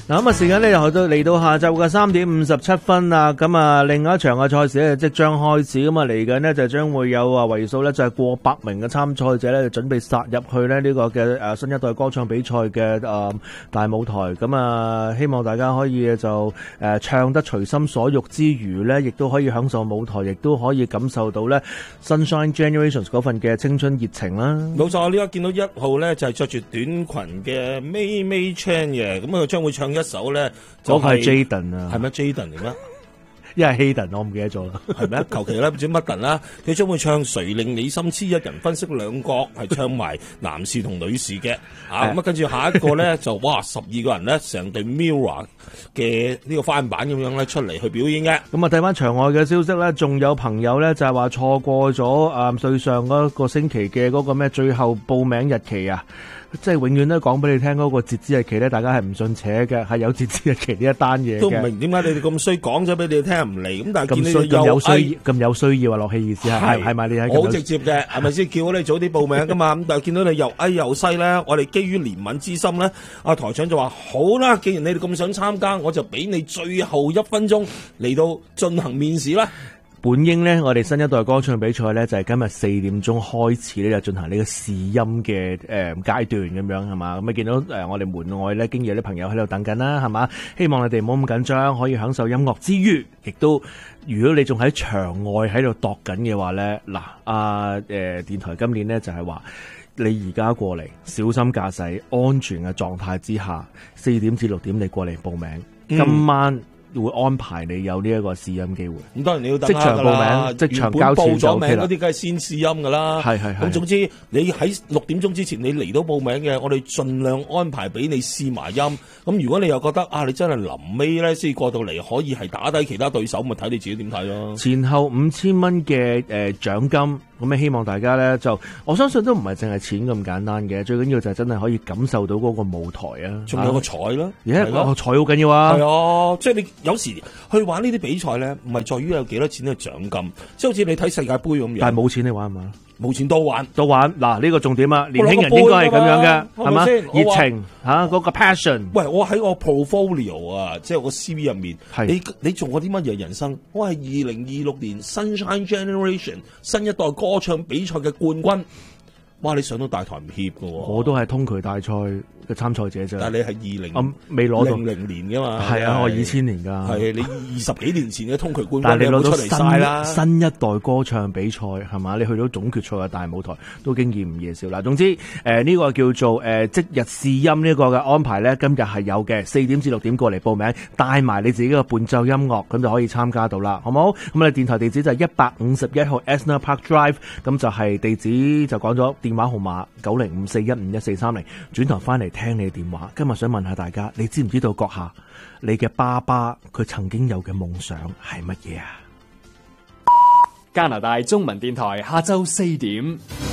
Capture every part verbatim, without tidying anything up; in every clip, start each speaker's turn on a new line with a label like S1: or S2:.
S1: 嗱，咁啊，時間咧又到嚟到下晝嘅三點五十七分啦。咁啊，另外一場嘅賽事咧即將開始，咁啊嚟緊呢，就將會有啊為數咧就係過百名嘅參賽者咧，準備殺入去咧呢個嘅誒新一代歌唱比賽嘅誒大舞台。咁啊，希望大家可以就誒唱得隨心所欲之餘咧，亦都可以享受舞台，亦都可以感受到咧 Sunshine Generations 嗰份嘅青春熱情啦。
S2: 冇錯，呢家見到一號咧就係着住短裙嘅 May May Chan 嘅，咁佢將會唱一首咧，就
S1: 嗰個係 Jaden 啊，
S2: 係咩 Jaden 嚟咩？
S1: 因為 Hayden 我唔記得咗啦，
S2: 係咩？求其啦，唔知乜頓啦，佢將會唱誰令你心痴，一人分析兩角，係唱埋男士同女士嘅。啊，咁啊，跟住下一個咧就哇，十二個人咧成隊 Mirror 嘅呢個翻版咁樣咧出嚟去表演嘅。
S1: 咁啊，睇翻場外嘅消息咧，仲有朋友咧就係話錯過咗啊對上嗰個星期嘅嗰個咩最後報名日期啊！即係永遠都講俾你聽嗰個截止日期咧，大家係唔信邪嘅，係有截止日期呢一單嘢嘅。
S2: 都唔明點解你哋咁衰講咗俾你哋聽唔嚟，咁但係見你哋
S1: 咁有需咁、
S2: 哎、
S1: 有需要啊，落氣意思係係係咪你係
S2: 好直接嘅，係咪先叫你早啲報名噶嘛？咁但係見到你又哎又西咧，我哋基於憐憫之心咧，阿台長就話好啦，既然你哋咁想參加，我就俾你最後一分鐘嚟到進行面試啦。
S1: 本應咧，我哋新一代歌唱比賽咧，就係、是、今日四點鐘開始咧，就進行呢個試音嘅誒、呃、階段咁樣係嘛？咁啊見到誒、呃、我哋門外咧，經已有啲朋友喺度等緊啦，係嘛？希望你哋唔好咁緊張，可以享受音樂之餘，亦都如果你仲喺場外喺度度緊嘅話咧，嗱啊誒電台今年咧就係、是、話你而家過嚟，小心駕駛，安全嘅狀態之下，四點至六點你過嚟報名，嗯、今晚會安排你有呢一個試音機會。
S2: 咁當然你要等
S1: 即場報名，即場交錢就 OK 啦。
S2: 原本報咗名嗰啲梗係先試音噶啦。
S1: 係係係。
S2: 咁總之你喺六點鐘之前你嚟到報名嘅，我哋盡量安排俾你試埋音。咁如果你又覺得啊，你真係臨尾咧先過到嚟，可以係打低其他對手，咪睇你自己點睇咯。
S1: 前後五千蚊嘅誒獎金。咁希望大家咧就，我相信都唔係淨係錢咁簡單嘅，最緊要就係真係可以感受到嗰個舞台啊！
S2: 仲有個彩啦，
S1: 而家個彩好緊要啊！
S2: 係啊，即係你有時去玩呢啲比賽咧，唔係在於有幾多錢嘅獎金，即係好似你睇世界盃咁樣。
S1: 但係冇錢你玩嘛？
S2: 冇錢都玩，
S1: 都玩嗱，呢、這個重點啊！年輕人應該係咁樣嘅，係嘛？熱情嚇嗰、啊那個 passion。
S2: 喂，我喺我 portfolio 啊，即係我 C V 入面，你你做過啲乜嘢人生？我係二零二六年 Sunshine Generation 新一代歌唱比賽嘅冠軍。哇！你上到大台唔怯㗎喎。我
S1: 都係通渠大賽嘅參賽者啫。
S2: 但係你係二零，
S1: 我未攞到
S2: 零零年㗎嘛？
S1: 係啊，我二千年㗎。
S2: 係你二十幾年前嘅通渠冠軍，
S1: 但係你攞到
S2: 出嚟晒啦。
S1: 新一代歌唱比賽係嘛？你去到總決賽嘅大舞台都經驗唔夜少啦。總之誒呢、呃這個叫做誒、呃、即日試音呢個嘅安排咧，今日係有嘅，四點至六點過嚟報名，帶埋你自己嘅伴奏音樂，咁就可以參加到啦，好冇？咁啊電台地址就係一百五十一號 Asner Park Drive， 咁就係地址就講咗。電話號碼九零五四一五一四三零，轉頭翻嚟聽你嘅電話。今日想問下大家，你知唔知道閣下你嘅爸爸佢曾經有嘅夢想係乜嘢啊？
S3: 加拿大中文電台下晝四點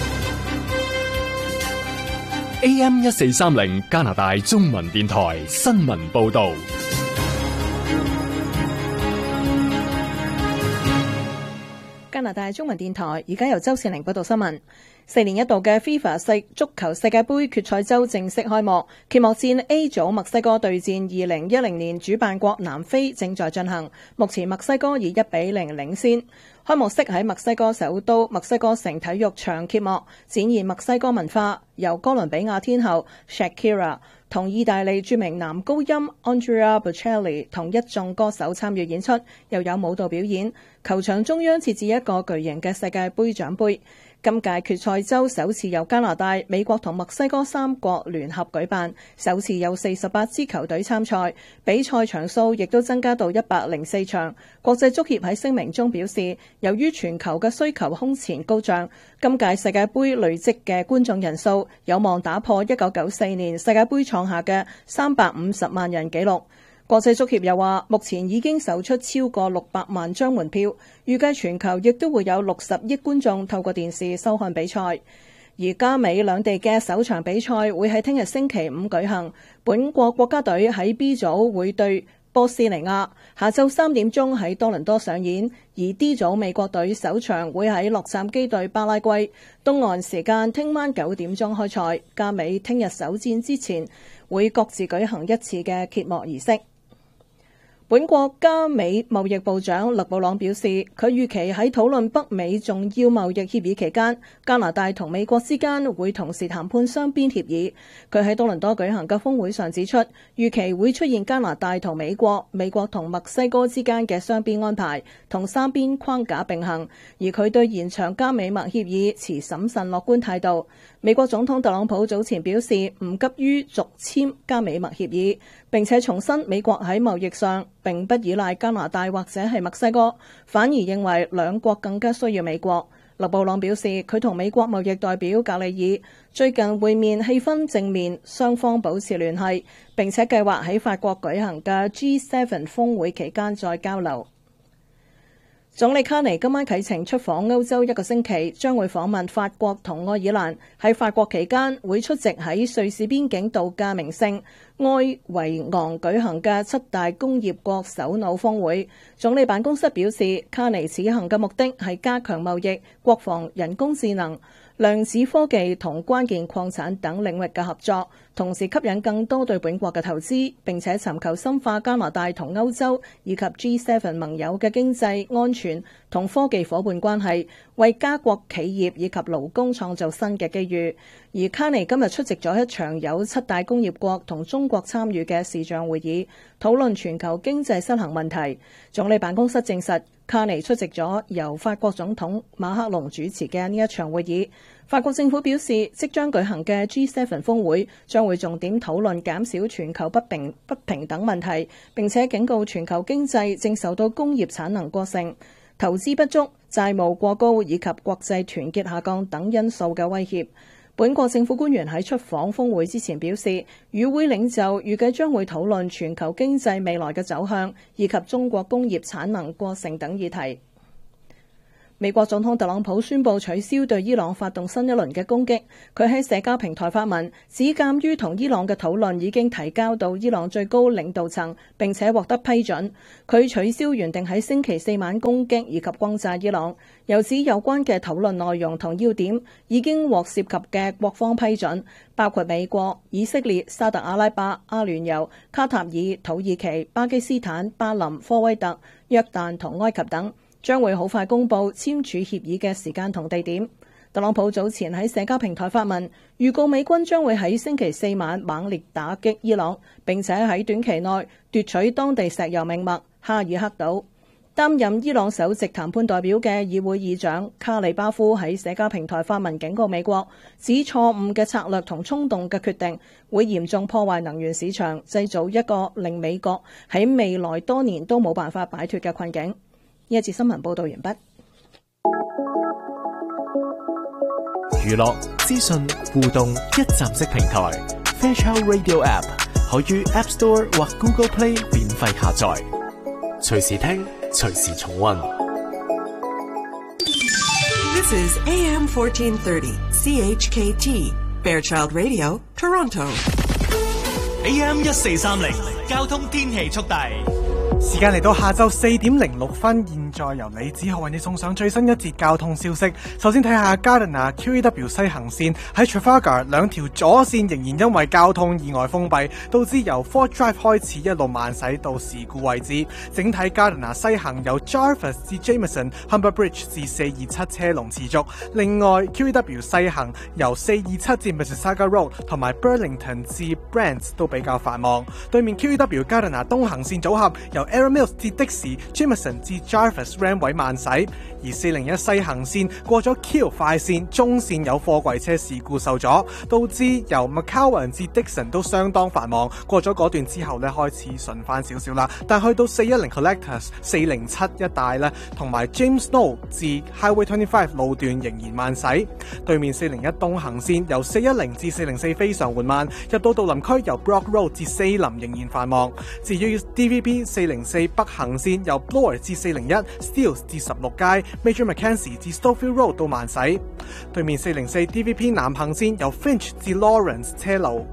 S3: A M 一四三零，加拿大中文電台新聞報道。
S4: 加拿大中文電台而家由周善玲報道新聞。四年一度嘅 FIFA 世足球世界盃決賽周正式開幕，揭幕戰 A 組墨西哥對戰二零一零年主辦國南非正在進行，目前墨西哥以一比零領先。開幕式喺墨西哥首都墨西哥城體育場揭幕，展現墨西哥文化，由哥倫比亞天后 Shakira 同意大利著名男高音 Andrea Bocelli 同一眾歌手參與演出，又有舞蹈表演。球場中央設置一個巨型嘅世界盃獎盃。今屆決賽周首次由加拿大、美國同墨西哥三國聯合舉辦，首次有四十八支球隊參賽，比賽場數亦都增加到一百零四場。國際足協喺聲明中表示，由於全球嘅需求空前高漲，今屆世界盃累積嘅觀眾人數有望打破一九九四年世界盃創下嘅三百五十萬人紀錄。國際足協又話，目前已經售出超過六百萬張門票，預計全球亦都會有六十億觀眾透過電視收看比賽。而加美兩地嘅首場比賽會喺聽日星期五舉行，本國國家隊喺 B 組會對波斯尼亞，下晝三點鐘喺多倫多上演，而 D 組美國隊首場會喺洛杉磯對巴拉圭，東岸時間聽晚九點鐘開賽，加美聽日首戰之前會各自舉行一次嘅揭幕儀式。本國加美貿易部長勒布朗表示，佢預期喺討論北美重要貿易協議期間，加拿大同美國之間會同時談判雙邊協議。佢喺多倫多舉行嘅峰會上指出，預期會出現加拿大同美國、美國同墨西哥之間嘅雙邊安排，同三邊框架並行。而佢對延長加美貿協議持審慎樂觀態度。美國總統特朗普早前表示唔急於續簽加美貿協議，並且重申美國喺貿易上並不依賴加拿大或者係墨西哥，反而認為兩國更加需要美國。勒布朗表示，佢同美國貿易代表格里爾最近會面氣氛正面，雙方保持聯繫，並且計劃喺法國舉行嘅 G 七 峰會期間再交流。總理卡尼今晚啟程出訪歐洲一個星期，將會訪問法國同愛爾蘭。喺法國期間，會出席喺瑞士邊境度假名勝埃維昂舉行嘅七大工業國首腦峰會。總理辦公室表示，卡尼此行嘅目的係加強貿易、國防、人工智能、量子科技同關鍵礦產等領域嘅合作，同時吸引更多對本國嘅投資，並且尋求深化加拿大同歐洲以及 G 七 盟友嘅經濟、安全同科技夥伴關係，為加國企業以及勞工創造新嘅機遇。而卡尼今日出席咗一場有七大工業國同中國參與嘅視像會議，討論全球經濟失衡問題。總理辦公室證實，卡尼出席咗由法國總統馬克龍主持嘅呢一場會議。法國政府表示，即將舉行嘅 G 七 峰會將會重點討論減少全球不平不平等問題，並且警告全球經濟正受到工業產能過剩、投資不足、債務過高以及國際團結下降等因素嘅威脅。本國政府官員喺出訪峰會之前表示，與會領袖預計將會討論全球經濟未來嘅走向，以及中國工業產能過剩等議題。美國總統特朗普宣布取消對伊朗發動新一輪嘅攻擊。佢喺社交平台發文，指鑑於同伊朗嘅討論已經提交到伊朗最高領導層，並且獲得批准，佢取消原定喺星期四晚攻擊以及轟炸伊朗。又指有關嘅討論內容同要點已經獲涉及嘅各方批准，包括美國、以色列、沙特阿拉伯、阿聯酋、卡塔爾、土耳其、巴基斯坦、巴林、科威特、約旦同埃及等。將會好快公佈簽署協議嘅時間同地點。特朗普早前喺社交平台發文，預告美軍將會喺星期四晚猛烈打擊伊朗，並且喺短期內奪取當地石油命脈哈爾克島。擔任伊朗首席談判代表嘅議會議長卡里巴夫喺社交平台發文警告美國，指錯誤嘅策略同衝動嘅決定會嚴重破壞能源市場，製造一個令美國喺未來多年都冇辦法擺脫嘅困境。呢一節新聞報道完畢。
S5: 娛樂、資訊、互動一站式平台 Fairchild Radio App 可於 App Store 或 Google Play 免費下載，隨時聽，隨時重溫。
S6: This is A M fourteen thirty C H K T Fairchild Radio Toronto
S7: A M 一四三零交通天氣速遞。
S8: 時間嚟到下晝四點零六分，現在由李子浩為你送上最新一節交通消息。首先睇下 Gardiner Q E W 西行線喺 Trafalgar 兩條左線仍然因為交通意外封閉，導致由 Fort Drive 開始一路慢駛到事故位置。整體 Gardiner 西行由 Jarvis 至 Jameson、Humber Bridge 至四二七車龍持續。另外 Q E W 西行由四二七至 Mississauga Road 同埋 Burlington 至 Brants 都比較繁忙。對面 Q E W Gardiner 東行線組合由 Arrow Mills 至的士 Jameson 至 Jarvis Ram 位慢駛，而四零一西行線過咗 Q 快線中線有貨櫃車事故受阻，導致由 McCowan 至 Dixon 都相當繁忙。過咗嗰段之後咧，開始順翻少少啦，但去到四一零 Collectors 四零七一帶咧，同埋 James Snow 至 Highway 二十五路段仍然慢駛。對面四零一東行線由四一零至四零四非常緩慢，入到杜林區由 Brock Road 至四林仍然繁忙。至於 D V B 四零四北行線由 Bloor 至四零一 Steeles 至十六街 Major Mackenzie 至 Stouffville Road 到慢駛。對面四零四 D V P 南行線由 Finch 至 Lawrence 車流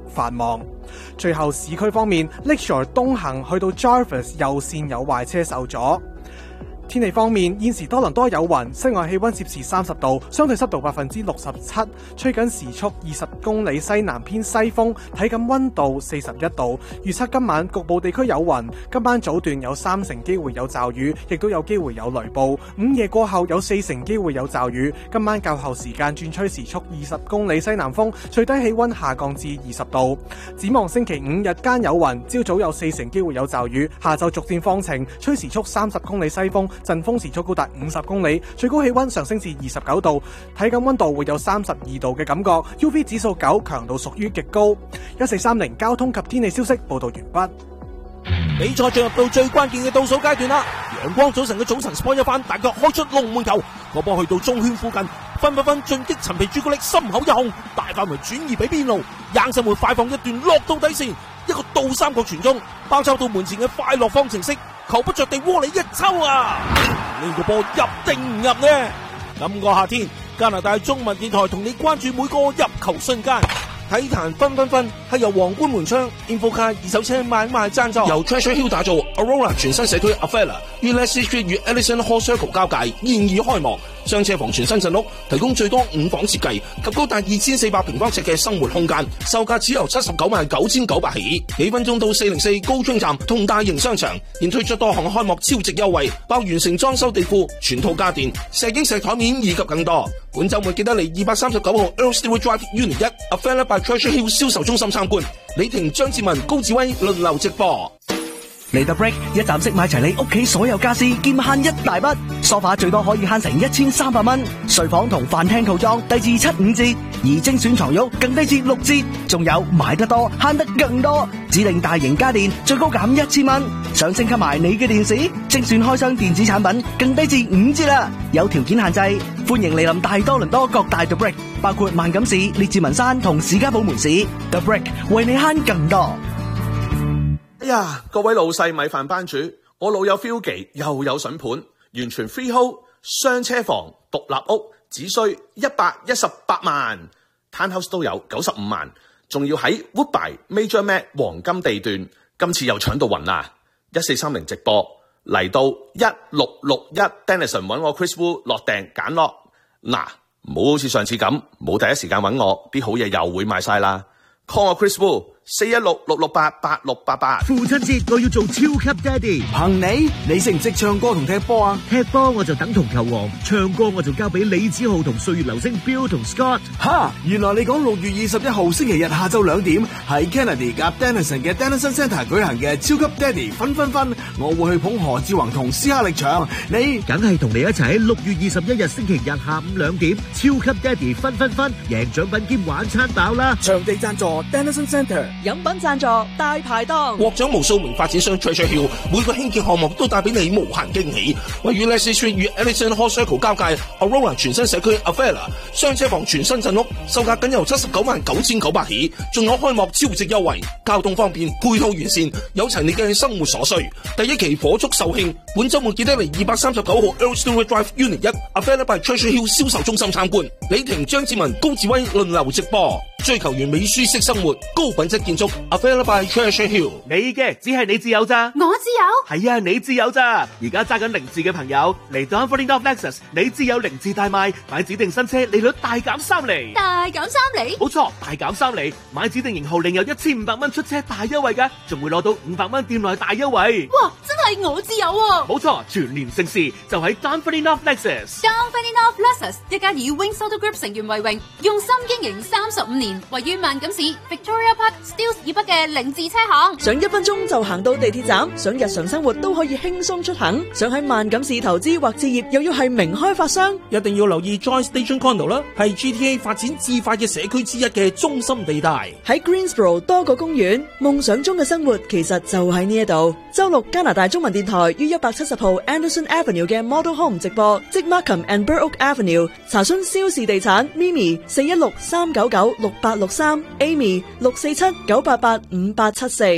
S8: 繁忙。最後市區方面 ，Lakeshore 東行去到 Jarvis 右線有壞車受阻。天氣方面，現時多倫多有雲，室外氣溫攝氏三十度，相對濕度百分之六十七，吹緊時速二十公里西南偏西風，體感溫度四十一度。預測今晚局部地區有雲，今晚早段有三成機會有驟雨，亦都有機會有雷暴。午夜過後有四成機會有驟雨，今晚較後時間轉吹時速二十公里西南風，最低氣溫下降至二十度。展望星期五日間有雲，朝早有四成機會有驟雨，下晝逐漸放晴，吹時速三十公里西風。陣風時速高達五十公里，最高氣溫上升至二十九度，體感溫度會有三十二度嘅感覺 ，U V 指數九，強度屬於極高。一四三零交通及天氣消息報道完畢。
S9: 比賽進入到最關鍵嘅倒數階段啦！陽光早晨嘅早晨 sport 一番，大腳開出龍門球，個波去到中圈附近，分分分進擊陳皮朱古力心口一控，大範圍轉移俾邊路，硬生活快放一段落到底線，一個倒三角傳中，包抄到門前嘅快樂方程式。球不着地窩裏一抽啊！呢個波入定唔入呢？今個夏天，加拿大中文電台同你關注每個入球瞬間。體壇分分分係由皇冠門窗、Infocar 二手車買賣贊助，由 Treasure Hill 打造 Aurora 全新社區 Avella 於 Leslie Street 與 Ellison Hall Circle 交界現已開幕。雙車房全新鎮屋，提供最多五房設計及高達二千四百平方尺嘅生活空間，售價只由七十九萬九千九百起。幾分鐘到四零四高昌站同大型商場，現推出多項開幕超值優惠，包完成裝修地庫、全套家電、石英石台面以及更多。本週末記得嚟二百三十九號 Earl Stewart Drive Unit 一 Avella by Treasure Hill 銷售中心參觀。李婷、張志文、高志威輪流直播。
S10: 嚟到 Break 一站式買齊你屋企所有家私，兼慳一大筆。梳化最多可以慳成一千三百蚊，睡房同飯廳套裝低至七五折，而精選床褥更低至六折。仲有買得多慳得更多，指定大型家電最高減一千蚊。想升級埋你嘅電視，精選開箱電子產品更低至五折啦。有條件限制，歡迎嚟臨大多倫多各大 The Break， 包括萬錦市、列治文山同士嘉堡門市。The Break 為你慳更多。
S11: 哎呀，各位老細米飯班主，我老友 Philgy 又有筍盤，完全 freehold 雙車房獨立屋，只需一百一十八萬 ，townhouse 都有九十五萬，仲要喺 Woodbine Major Mac 黃金地段，今次又搶到暈啦！一四三零直播嚟到一六六一 Denison 揾我 Chris Wu 落訂揀落，嗱，唔好好似上次咁，冇第一時間揾我，啲好嘢又會賣晒啦。call 我 Chris Wu 四一六六六八八六八八。
S12: 父親節我要做超級爹哋，憑你？你識唔識唱歌同踢波啊？踢波我就等同球王，唱歌我就交俾李子豪同歲月流星 Bill 同 Scott。
S13: 哈，原來你講六月二十一號星期日下晝兩點喺 Kennedy 夾 Denison 嘅 Denison Centre 舉行嘅超級爹哋分分分，我會去捧何志宏同施克力場，你
S12: 梗係同你一齊喺六月二十一日星期日下午兩點超級爹哋分分分，贏獎品兼玩餐飽啦！
S13: 場地贊助 Denison Centre。
S4: 飲品贊助大排檔，
S9: 獲獎無數名發展商 Treasure Hill 每個興建項目都帶俾你無限驚喜。位於 Leslie Street 與 Ellison Hall Circle 交界 Aurora 全新社區 Avella 雙車房全新鎮屋，售價僅由七十九萬九千九百起，仲有開幕超值優惠，交通方便，配套完善，有齊你嘅生活所需。第一期火速售罄，本週末記得嚟二百三十九號 Earl Stewart Drive Unit 一 Avella by Treasure Hill 銷售中心參觀。李婷、張志文、高志威輪流直播，追求完美舒適生活，高品質建築 Avella by Treasure Hill。
S12: 你嘅只係你自有咋？
S14: 我自有？
S12: 係啊，你自有咋？而家揸緊零字嘅朋友嚟到 Dunfermline of Lexus， 你自有零字大賣，買指定新車利率大減三厘。
S14: 大減三厘？
S12: 冇錯，大減三厘，買指定型號另有一千五百蚊出車大優惠㗎，仲會攞到五百蚊店內大優惠。
S14: 哇，真係我自有喎！
S12: 冇錯，全年盛事就喺 Dunfermline of Lexus。
S14: Dunfermline of Lexus 一家以 Wings Auto Group 成員為榮，用心經營三十五年，位於萬錦市 Victoria Park Steeles 以北嘅凌志車行，
S4: 想一分鐘就行到地鐵站，想日常生活都可以輕鬆出行，想喺萬錦市投資或置業又要係名開發商，
S9: 一定要留意 Joy Station Condo 啦，係 G T A 發展至快嘅社區之一嘅中心地帶。
S4: 喺 Greensboro 多個公園，夢想中嘅生活其實就喺呢一度。周六加拿大中文電台於一百七十號 Anderson Avenue 嘅 Model Home 直播，即 Markham and Burrock Avenue。查詢蕭氏地產 Mimi 四一六三九九六八六三 Amy 六四七九八八五八七四。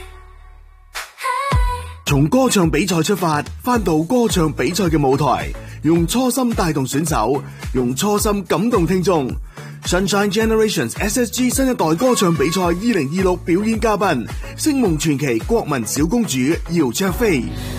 S13: 從歌唱比賽出發，翻到歌唱比賽嘅舞台， 用初心帶動選手，用初心感動聽眾。Sunshine Generations S S G 新一代歌唱比賽二零二六表演嘉賓，星夢傳奇國民小公主姚焯菲。